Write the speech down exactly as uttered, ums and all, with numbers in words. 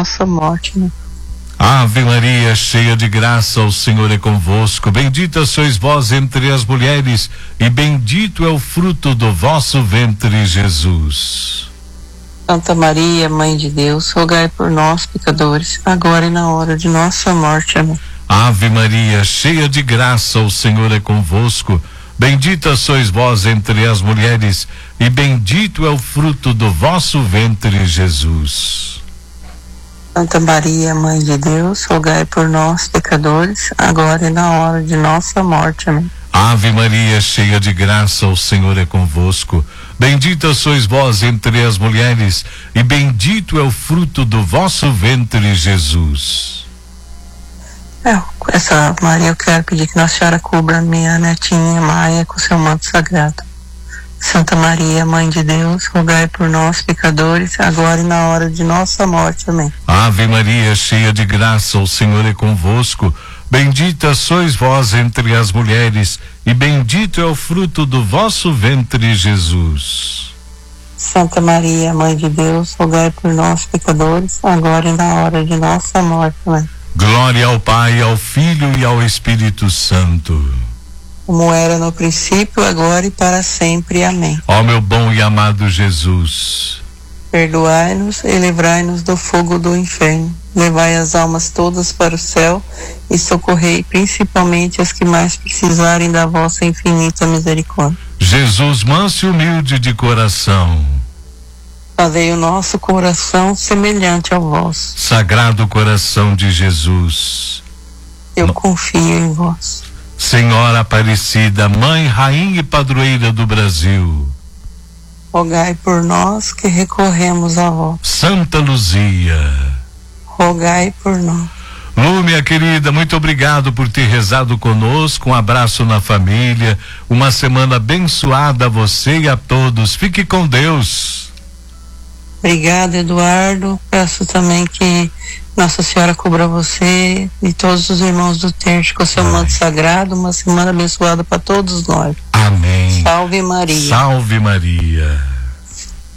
nossa morte, né? Ave Maria, cheia de graça, o Senhor é convosco. Bendita sois vós entre as mulheres, e bendito é o fruto do vosso ventre, Jesus. Santa Maria, Mãe de Deus, rogai por nós, pecadores, agora e na hora de nossa morte. Amém. Ave Maria, cheia de graça, o Senhor é convosco. Bendita sois vós entre as mulheres, e bendito é o fruto do vosso ventre, Jesus. Santa Maria, Mãe de Deus, rogai por nós, pecadores, agora e na hora de nossa morte. Amém. Ave Maria, cheia de graça, o Senhor é convosco. Bendita sois vós entre as mulheres, e bendito é o fruto do vosso ventre, Jesus. É, essa Maria, eu quero pedir que Nossa Senhora cubra minha netinha Maia com seu manto sagrado. Santa Maria, Mãe de Deus, rogai por nós, pecadores, agora e na hora de nossa morte. Amém. Ave Maria, cheia de graça, o Senhor é convosco. Bendita sois vós entre as mulheres, e bendito é o fruto do vosso ventre, Jesus. Santa Maria, Mãe de Deus, rogai por nós, pecadores, agora e na hora de nossa morte. Amém. Glória ao Pai, ao Filho e ao Espírito Santo. Como era no princípio, agora e para sempre. Amém. Ó meu bom e amado Jesus, perdoai-nos e livrai-nos do fogo do inferno. Levai as almas todas para o céu e socorrei principalmente as que mais precisarem da vossa infinita misericórdia. Jesus, manso e humilde de coração, fazei o nosso coração semelhante ao vosso. Sagrado coração de Jesus, eu no... confio em vós. Senhora Aparecida, Mãe, Rainha e Padroeira do Brasil, rogai por nós que recorremos a vós. Santa Luzia, rogai por nós. Lu, minha querida, muito obrigado por ter rezado conosco. Um abraço na família, uma semana abençoada a você e a todos. Fique com Deus. Obrigada, Eduardo. Peço também que Nossa Senhora cubra você e todos os irmãos do terço com seu manto sagrado. Uma semana abençoada para todos nós. Amém. Salve Maria. Salve Maria.